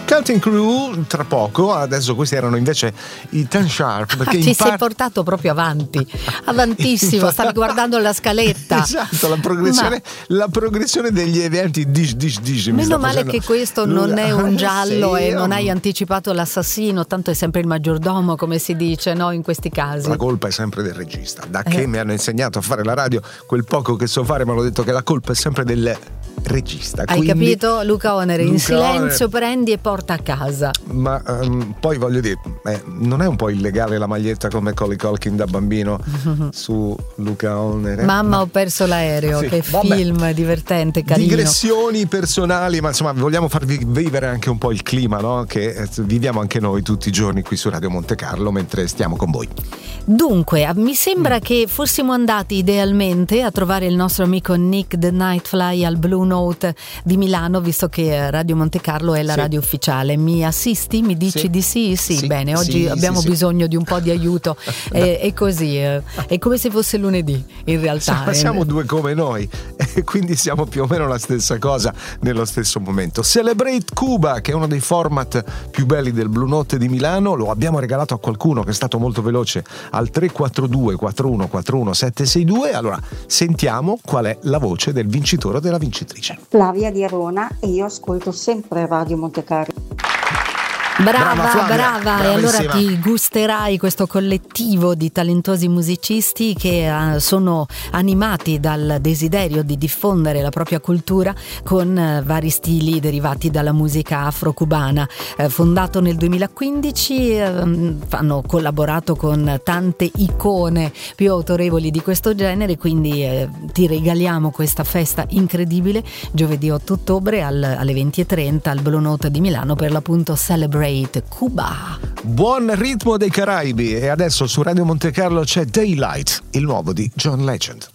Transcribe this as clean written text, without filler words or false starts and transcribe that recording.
Cutting Crew tra poco, adesso questi erano invece i Ten Sharp. Perché ci sei portato proprio avanti, avantissimo, stavi guardando la scaletta. Esatto, la progressione degli eventi. Meno male che questo non è un giallo e non hai anticipato l'assassino, tanto è sempre il maggiordomo, come si dice, no, in questi casi. La colpa è sempre del regista, da che mi hanno insegnato a fare la radio, quel poco che so fare mi hanno detto che la colpa è sempre del regista. Hai capito? Luca Onere, in silenzio prendi e porta a casa. Ma poi voglio dire, non è un po' illegale la maglietta come Macaulay Culkin da bambino su Luca Onere? Mamma, ho perso l'aereo, sì, che film divertente, carino. Digressioni personali, ma insomma vogliamo farvi vivere anche un po' il clima, no? Che viviamo anche noi tutti i giorni qui su Radio Monte Carlo mentre stiamo con voi. Dunque, mi sembra che fossimo andati idealmente a trovare il nostro amico Nick the Nightfly al Blue Note di Milano, visto che Radio Monte Carlo è la radio ufficiale. Mi assisti? Mi dici di sì? Sì, bene, oggi abbiamo bisogno di un po' di aiuto. È così, è come se fosse lunedì in realtà. Siamo due come noi e quindi siamo più o meno la stessa cosa nello stesso momento. Celebrate Cuba, che è uno dei format più belli del Blue Note di Milano, lo abbiamo regalato a qualcuno che è stato molto veloce al 342 41 41 762. Allora sentiamo qual è la voce del vincitore o della vincitrice. Flavia di Arona, e io ascolto sempre Radio Monte Carlo. Brava, e allora ti gusterai questo collettivo di talentuosi musicisti che sono animati dal desiderio di diffondere la propria cultura con vari stili derivati dalla musica afro-cubana. Fondato nel 2015, hanno collaborato con tante icone più autorevoli di questo genere, quindi ti regaliamo questa festa incredibile giovedì 8 ottobre alle 20:30 al Blue Note di Milano, per l'appunto Celebrate Cuba. Buon ritmo dei Caraibi, e adesso su Radio Monte Carlo c'è Daylight, il nuovo di John Legend.